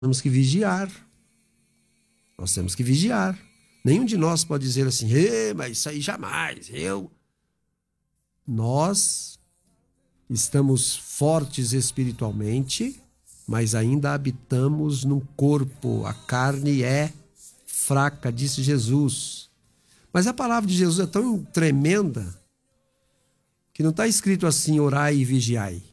temos que vigiar. Nós temos que vigiar. Nenhum de nós pode dizer assim, mas isso aí jamais, Nós estamos fortes espiritualmente, mas ainda habitamos num corpo. A carne é fraca, disse Jesus. Mas a palavra de Jesus é tão tremenda que não está escrito assim, orai e vigiai.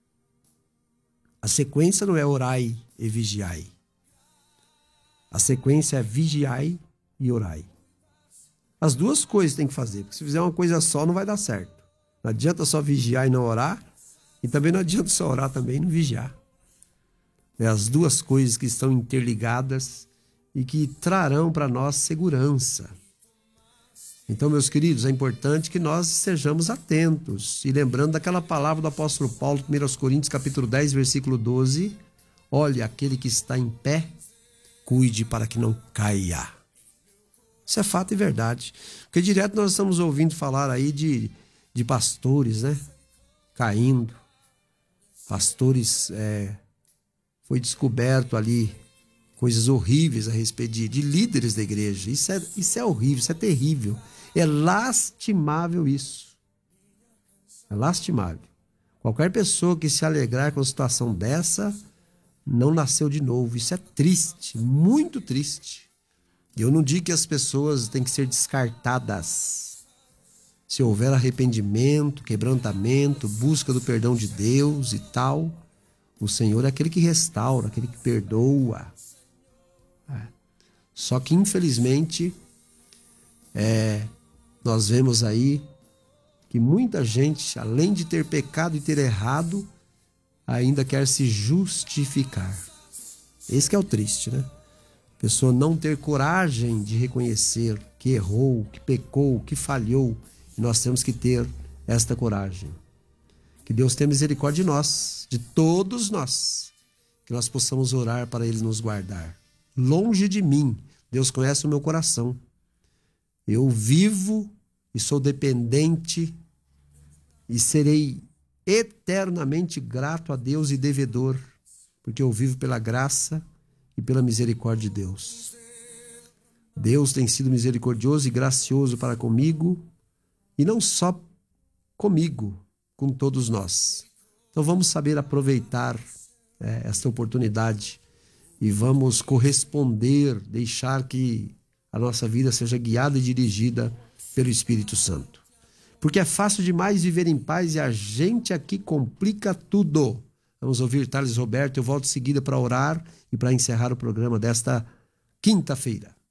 A sequência não é orai e vigiai. A sequência é vigiai e orai. As duas coisas tem que fazer, porque se fizer uma coisa só não vai dar certo. Não adianta só vigiar e não orar, e também não adianta só orar também e não vigiar. É as duas coisas que estão interligadas e que trarão para nós segurança. Então, meus queridos, é importante que nós sejamos atentos. E lembrando daquela palavra do apóstolo Paulo, 1 Coríntios, capítulo 10, versículo 12. Olha, aquele que está em pé, cuide para que não caia. Isso é fato e verdade. Porque direto nós estamos ouvindo falar aí de pastores, né? Caindo. Pastores, foi descoberto ali coisas horríveis a respeito de líderes da igreja. Isso é horrível, isso é terrível. É lastimável isso. É lastimável. Qualquer pessoa que se alegrar com uma situação dessa não nasceu de novo. Isso é triste, muito triste. Eu não digo que as pessoas têm que ser descartadas. Se houver arrependimento, quebrantamento, busca do perdão de Deus e tal, o Senhor é aquele que restaura, aquele que perdoa. Só que, infelizmente, nós vemos aí que muita gente, além de ter pecado e ter errado, ainda quer se justificar. Esse que é o triste, né? A pessoa não ter coragem de reconhecer que errou, que pecou, que falhou. E nós temos que ter esta coragem. Que Deus tenha misericórdia de nós, de todos nós. Que nós possamos orar para Ele nos guardar. Longe de mim, Deus conhece o meu coração. Eu vivo e sou dependente e serei eternamente grato a Deus e devedor, porque eu vivo pela graça e pela misericórdia de Deus. Deus tem sido misericordioso e gracioso para comigo, e não só comigo, com todos nós. Então vamos saber aproveitar esta oportunidade e vamos corresponder, deixar que a nossa vida seja guiada e dirigida pelo Espírito Santo. Porque é fácil demais viver em paz e a gente aqui complica tudo. Vamos ouvir Thales Roberto, eu volto em seguida para orar e para encerrar o programa desta quinta-feira.